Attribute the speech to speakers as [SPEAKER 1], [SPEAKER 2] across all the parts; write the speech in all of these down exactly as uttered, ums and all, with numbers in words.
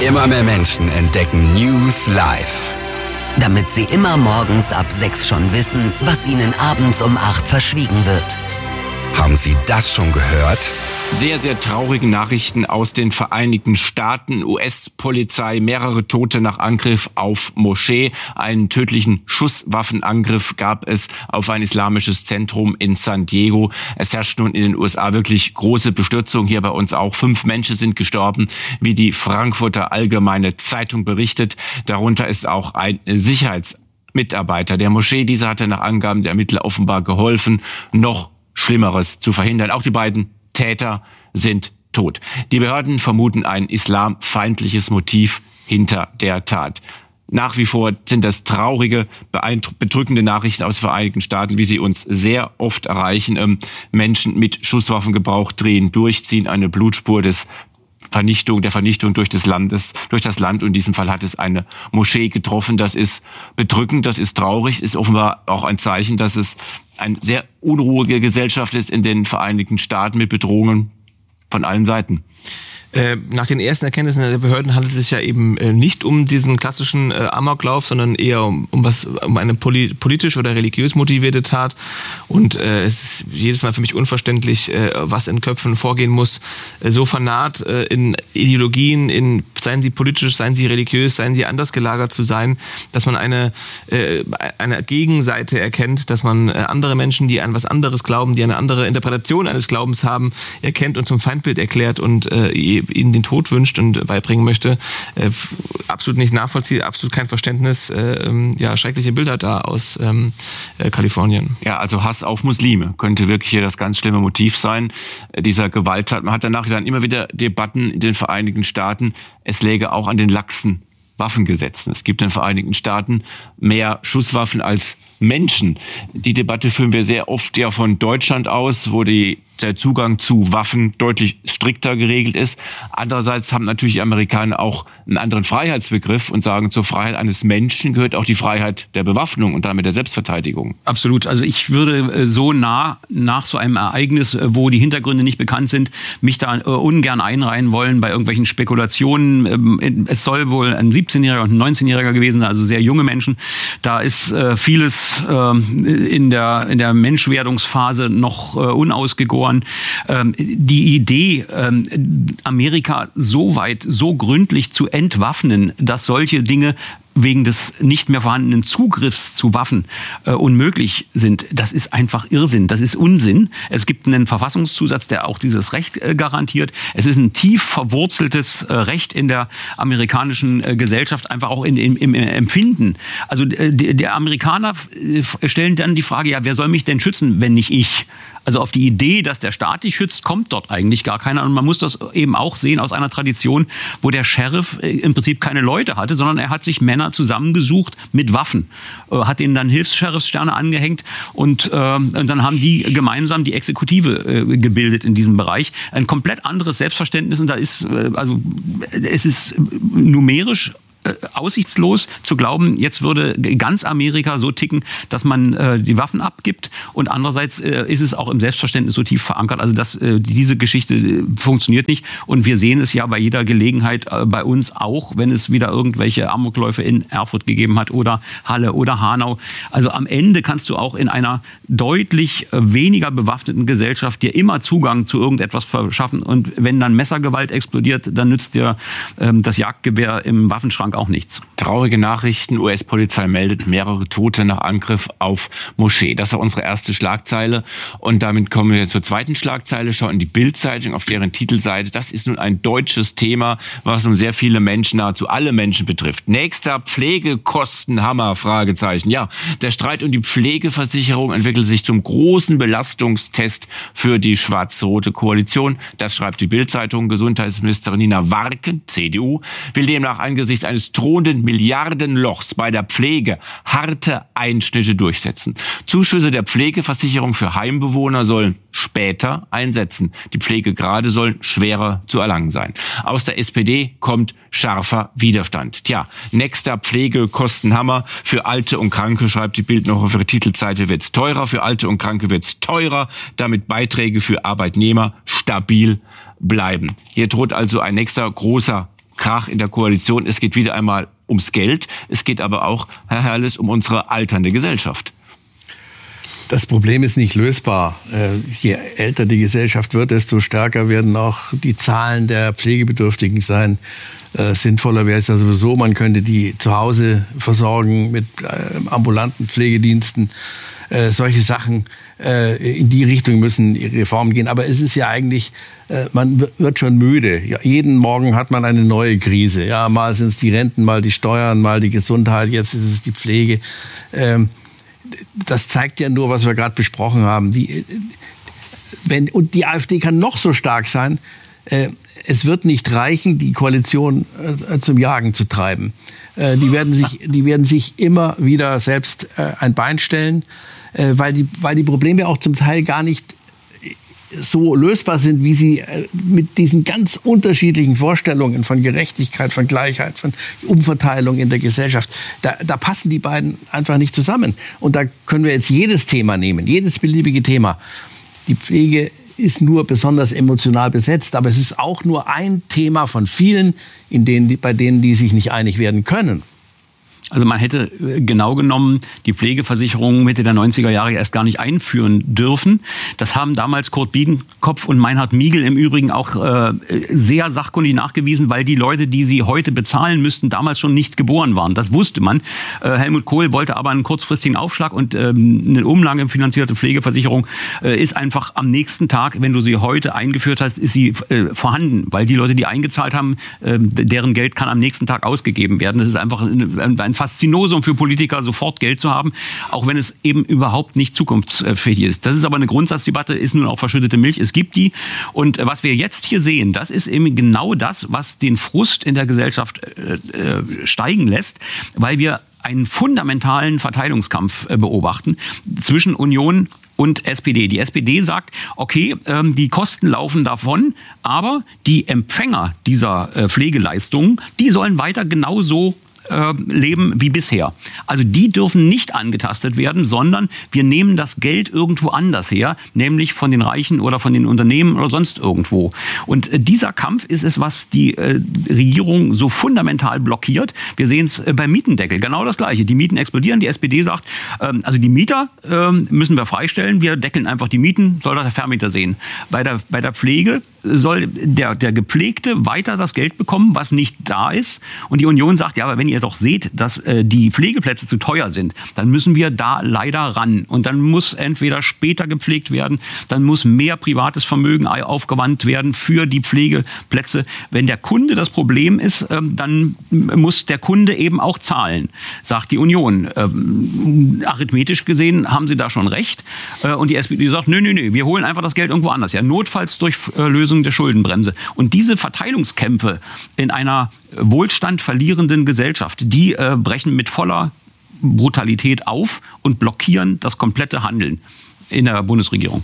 [SPEAKER 1] Immer mehr Menschen entdecken News live.
[SPEAKER 2] Damit sie immer morgens ab sechs schon wissen, was ihnen abends um acht verschwiegen wird.
[SPEAKER 1] Haben Sie das schon gehört?
[SPEAKER 3] Sehr, sehr traurige Nachrichten aus den Vereinigten Staaten. U S-Polizei, mehrere Tote nach Angriff auf Moschee. Einen tödlichen Schusswaffenangriff gab es auf ein islamisches Zentrum in San Diego. Es herrscht nun in den U S A wirklich große Bestürzung. Hier bei uns auch. Fünf Menschen sind gestorben, wie die Frankfurter Allgemeine Zeitung berichtet. Darunter ist auch ein Sicherheitsmitarbeiter der Moschee. Dieser hatte nach Angaben der Ermittler offenbar geholfen, noch Schlimmeres zu verhindern. Auch die beiden Täter sind tot. Die Behörden vermuten ein islamfeindliches Motiv hinter der Tat. Nach wie vor sind das traurige, bedrückende Nachrichten aus den Vereinigten Staaten, wie sie uns sehr oft erreichen. Menschen mit Schusswaffengebrauch drehen durch, ziehen eine Blutspur des Vernichtung, der Vernichtung durch das Landes, durch das Land. Und in diesem Fall hat es eine Moschee getroffen. Das ist bedrückend, das ist traurig, ist offenbar auch ein Zeichen, dass es eine sehr unruhige Gesellschaft ist in den Vereinigten Staaten mit Bedrohungen von allen Seiten.
[SPEAKER 4] Nach den ersten Erkenntnissen der Behörden handelt es sich ja eben nicht um diesen klassischen Amoklauf, sondern eher um, um was, um eine politisch oder religiös motivierte Tat. Und äh, es ist jedes Mal für mich unverständlich, äh, was in Köpfen vorgehen muss. Äh, so vernarrt äh, in Ideologien, in seien sie politisch, seien sie religiös, seien sie anders gelagert zu sein, dass man eine äh, eine Gegenseite erkennt, dass man äh, andere Menschen, die an was anderes glauben, die eine andere Interpretation eines Glaubens haben, erkennt und zum Feindbild erklärt und äh, ihnen den Tod wünscht und beibringen möchte, äh, absolut nicht nachvollziehbar, absolut kein Verständnis, äh, ja, schreckliche Bilder da aus ähm, äh, Kalifornien.
[SPEAKER 3] Ja, also Hass auf Muslime könnte wirklich hier das ganz schlimme Motiv sein, äh, dieser Gewalttat. Man hat danach dann immer wieder Debatten in den Vereinigten Staaten, es läge auch an den laxen Waffengesetzen. Es gibt in den Vereinigten Staaten mehr Schusswaffen als Menschen. Die Debatte führen wir sehr oft ja von Deutschland aus, wo die, der Zugang zu Waffen deutlich strikter geregelt ist. Andererseits haben natürlich die Amerikaner auch einen anderen Freiheitsbegriff und sagen, zur Freiheit eines Menschen gehört auch die Freiheit der Bewaffnung und damit der Selbstverteidigung.
[SPEAKER 5] Absolut. Also ich würde so nah nach so einem Ereignis, wo die Hintergründe nicht bekannt sind, mich da ungern einreihen wollen bei irgendwelchen Spekulationen. Es soll wohl ein siebzehnjähriger und ein neunzehnjähriger gewesen sein, also sehr junge Menschen. Da ist vieles in der, in der Menschwerdungsphase noch unausgegoren. Die Idee, Amerika so weit, so gründlich zu entwaffnen, dass solche Dinge wegen des nicht mehr vorhandenen Zugriffs zu Waffen äh, unmöglich sind, das ist einfach Irrsinn, das ist Unsinn. Es gibt einen Verfassungszusatz, der auch dieses Recht äh, garantiert. Es ist ein tief verwurzeltes äh, Recht in der amerikanischen äh, Gesellschaft, einfach auch in, in, im Empfinden. Also äh, die, die Amerikaner äh, stellen dann die Frage, ja, wer soll mich denn schützen, wenn nicht ich? Also auf die Idee, dass der Staat dich schützt, kommt dort eigentlich gar keiner. Und man muss das eben auch sehen aus einer Tradition, wo der Sheriff im Prinzip keine Leute hatte, sondern er hat sich Männer zusammengesucht mit Waffen, hat ihnen dann Hilfs-Sheriffssterne angehängt und, äh, und dann haben die gemeinsam die Exekutive äh, gebildet in diesem Bereich. Ein komplett anderes Selbstverständnis und da ist, äh, also es ist numerisch aussichtslos zu glauben, jetzt würde ganz Amerika so ticken, dass man äh, die Waffen abgibt und andererseits äh, ist es auch im Selbstverständnis so tief verankert, also dass äh, diese Geschichte äh, funktioniert nicht und wir sehen es ja bei jeder Gelegenheit äh, bei uns auch, wenn es wieder irgendwelche Amokläufe in Erfurt gegeben hat oder Halle oder Hanau. Also am Ende kannst du auch in einer deutlich äh, weniger bewaffneten Gesellschaft dir immer Zugang zu irgendetwas verschaffen und wenn dann Messergewalt explodiert, dann nützt dir äh, das Jagdgewehr im Waffenschrank auch nichts.
[SPEAKER 3] Traurige Nachrichten. U S-Polizei meldet mehrere Tote nach Angriff auf Moschee. Das war unsere erste Schlagzeile. Und damit kommen wir zur zweiten Schlagzeile. Schauen in die Bild-Zeitung auf deren Titelseite. Das ist nun ein deutsches Thema, was nun sehr viele Menschen, nahezu alle Menschen betrifft. Nächster Pflegekostenhammer, Fragezeichen. Ja, der Streit um die Pflegeversicherung entwickelt sich zum großen Belastungstest für die schwarz-rote Koalition. Das schreibt die Bild-Zeitung. Gesundheitsministerin Nina Warken, C D U, will demnach angesichts eines drohenden Milliardenlochs bei der Pflege harte Einschnitte durchsetzen. Zuschüsse der Pflegeversicherung für Heimbewohner sollen später einsetzen. Die Pflegegrade sollen schwerer zu erlangen sein. Aus der S P D kommt scharfer Widerstand. Tja, nächster Pflegekostenhammer. Für Alte und Kranke, schreibt die Bild noch auf ihrer Titelseite, wird's teurer. Für Alte und Kranke wird's teurer, damit Beiträge für Arbeitnehmer stabil bleiben. Hier droht also ein nächster großer Krach in der Koalition. Es geht wieder einmal ums Geld. Es geht aber auch, Herr Herrles, um unsere alternde Gesellschaft.
[SPEAKER 6] Das Problem ist nicht lösbar. Je älter die Gesellschaft wird, desto stärker werden auch die Zahlen der Pflegebedürftigen sein. Sinnvoller wäre es ja sowieso, man könnte die zu Hause versorgen mit ambulanten Pflegediensten. Solche Sachen in die Richtung müssen Reformen gehen. Aber es ist ja eigentlich, man wird schon müde. Ja, jeden Morgen hat man eine neue Krise. Ja, mal sind es die Renten, mal die Steuern, mal die Gesundheit, jetzt ist es die Pflege. Das zeigt ja nur, was wir gerade besprochen haben. Die, wenn, und die AfD kann noch so stark sein, äh, es wird nicht reichen, die Koalition äh, zum Jagen zu treiben. Äh, die werden sich, die werden sich immer wieder selbst äh, ein Bein stellen, äh, weil die, weil die Probleme auch zum Teil gar nicht so lösbar sind, wie sie mit diesen ganz unterschiedlichen Vorstellungen von Gerechtigkeit, von Gleichheit, von Umverteilung in der Gesellschaft, da, da passen die beiden einfach nicht zusammen. Und da können wir jetzt jedes Thema nehmen, jedes beliebige Thema. Die Pflege ist nur besonders emotional besetzt, aber es ist auch nur ein Thema von vielen, in denen, bei denen die sich nicht einig werden können.
[SPEAKER 5] Also man hätte genau genommen die Pflegeversicherung Mitte der neunziger Jahre erst gar nicht einführen dürfen. Das haben damals Kurt Biedenkopf und Meinhard Miegel im Übrigen auch äh, sehr sachkundig nachgewiesen, weil die Leute, die sie heute bezahlen müssten, damals schon nicht geboren waren. Das wusste man. Äh, Helmut Kohl wollte aber einen kurzfristigen Aufschlag und ähm, eine umlagefinanzierte Pflegeversicherung äh, ist einfach am nächsten Tag, wenn du sie heute eingeführt hast, ist sie äh, vorhanden, weil die Leute, die eingezahlt haben, äh, deren Geld kann am nächsten Tag ausgegeben werden. Das ist einfach ein, ein Faszinosum für Politiker, sofort Geld zu haben, auch wenn es eben überhaupt nicht zukunftsfähig ist. Das ist aber eine Grundsatzdebatte, ist nun auch verschüttete Milch, es gibt die. Und was wir jetzt hier sehen, das ist eben genau das, was den Frust in der Gesellschaft äh, steigen lässt, weil wir einen fundamentalen Verteilungskampf äh, beobachten zwischen Union und S P D. Die S P D sagt, okay, ähm, die Kosten laufen davon, aber die Empfänger dieser äh, Pflegeleistungen, die sollen weiter genauso leben wie bisher. Also die dürfen nicht angetastet werden, sondern wir nehmen das Geld irgendwo anders her, nämlich von den Reichen oder von den Unternehmen oder sonst irgendwo. Und dieser Kampf ist es, was die äh, Regierung so fundamental blockiert. Wir sehen es beim Mietendeckel, genau das Gleiche. Die Mieten explodieren, die S P D sagt, ähm, also die Mieter ähm, müssen wir freistellen, wir deckeln einfach die Mieten, soll das der Vermieter sehen. Bei der, bei der Pflege soll der, der Gepflegte weiter das Geld bekommen, was nicht da ist. Und die Union sagt, ja, aber wenn ihr doch seht, dass äh, die Pflegeplätze zu teuer sind, dann müssen wir da leider ran. Und dann muss entweder später gepflegt werden, dann muss mehr privates Vermögen aufgewandt werden für die Pflegeplätze. Wenn der Kunde das Problem ist, ähm, dann muss der Kunde eben auch zahlen, sagt die Union. Ähm, arithmetisch gesehen haben sie da schon recht. Äh, und die S P D sagt, nö, nö, nö, wir holen einfach das Geld irgendwo anders. Ja, notfalls durch äh, Lösung der Schuldenbremse. Und diese Verteilungskämpfe in einer Wohlstand verlierenden Gesellschaft, die äh, brechen mit voller Brutalität auf und blockieren das komplette Handeln in der Bundesregierung.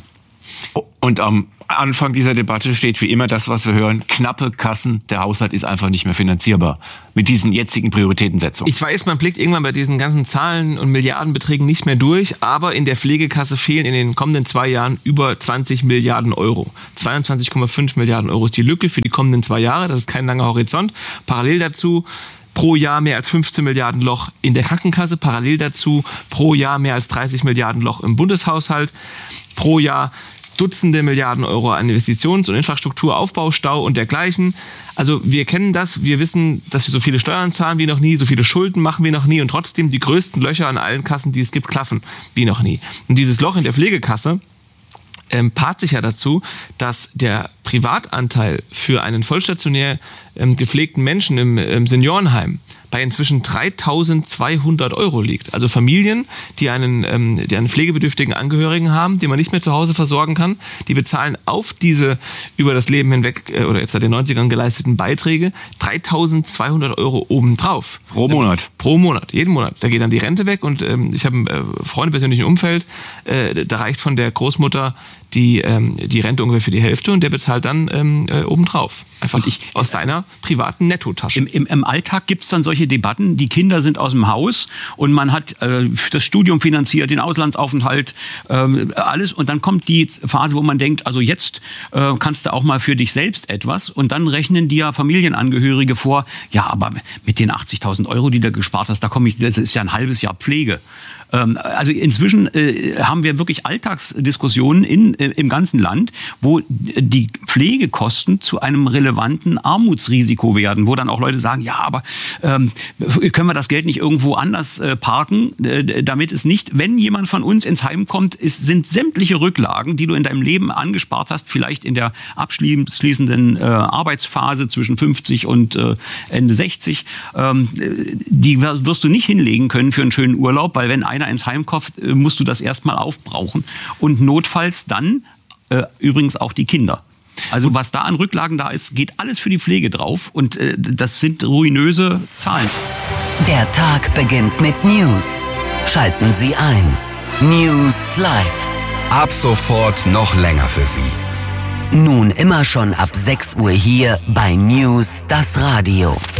[SPEAKER 3] Und am Anfang dieser Debatte steht wie immer das, was wir hören, knappe Kassen, der Haushalt ist einfach nicht mehr finanzierbar mit diesen jetzigen Prioritätensetzungen.
[SPEAKER 4] Ich weiß, man blickt irgendwann bei diesen ganzen Zahlen und Milliardenbeträgen nicht mehr durch, aber in der Pflegekasse fehlen in den kommenden zwei Jahren über zwanzig Milliarden Euro. zweiundzwanzig Komma fünf Milliarden Euro ist die Lücke für die kommenden zwei Jahre, das ist kein langer Horizont. Parallel dazu pro Jahr mehr als fünfzehn Milliarden Loch in der Krankenkasse, parallel dazu pro Jahr mehr als dreißig Milliarden Loch im Bundeshaushalt, pro Jahr Dutzende Milliarden Euro an Investitions- und Infrastrukturaufbau, Stau und dergleichen. Also wir kennen das, wir wissen, dass wir so viele Steuern zahlen wie noch nie, so viele Schulden machen wie noch nie und trotzdem die größten Löcher an allen Kassen, die es gibt, klaffen wie noch nie. Und dieses Loch in der Pflegekasse ähm, paart sich ja dazu, dass der Privatanteil für einen vollstationär ähm, gepflegten Menschen im, im Seniorenheim bei inzwischen dreitausendzweihundert Euro liegt. Also Familien, die einen, ähm, die einen pflegebedürftigen Angehörigen haben, den man nicht mehr zu Hause versorgen kann, die bezahlen auf diese über das Leben hinweg äh, oder jetzt seit den neunzigern geleisteten Beiträge dreitausendzweihundert Euro obendrauf.
[SPEAKER 3] Pro Monat?
[SPEAKER 4] Äh, pro Monat, jeden Monat. Da geht dann die Rente weg und ähm, ich habe äh, Freunde im persönlichen Umfeld, äh, da reicht von der Großmutter die, ähm, die Rente ungefähr für die Hälfte und der bezahlt dann ähm, äh, obendrauf. Einfach ich, aus seiner privaten Nettotasche.
[SPEAKER 5] Im, im, im Alltag gibt es dann solche solche Debatten. Die Kinder sind aus dem Haus und man hat äh, das Studium finanziert, den Auslandsaufenthalt, äh, alles. Und dann kommt die Phase, wo man denkt, also jetzt äh, kannst du auch mal für dich selbst etwas. Und dann rechnen dir Familienangehörige vor, ja, aber mit den achtzigtausend Euro, die du gespart hast, da komme ich, das ist ja ein halbes Jahr Pflege. Also inzwischen äh, haben wir wirklich Alltagsdiskussionen in, äh, im ganzen Land, wo die Pflegekosten zu einem relevanten Armutsrisiko werden, wo dann auch Leute sagen, ja, aber ähm, können wir das Geld nicht irgendwo anders äh, parken, äh, damit es nicht, wenn jemand von uns ins Heim kommt, ist, sind sämtliche Rücklagen, die du in deinem Leben angespart hast, vielleicht in der abschließenden äh, Arbeitsphase zwischen fünfzig und äh, Ende sechzig, ähm, die wirst du nicht hinlegen können für einen schönen Urlaub, weil wenn einer ins Heim kommt, musst du das erstmal aufbrauchen. Und notfalls dann äh, übrigens auch die Kinder. Also was da an Rücklagen da ist, geht alles für die Pflege drauf. Und äh, das sind ruinöse Zahlen.
[SPEAKER 2] Der Tag beginnt mit News. Schalten Sie ein. News Live.
[SPEAKER 1] Ab sofort noch länger für Sie.
[SPEAKER 2] Nun immer schon ab sechs Uhr hier bei News das Radio.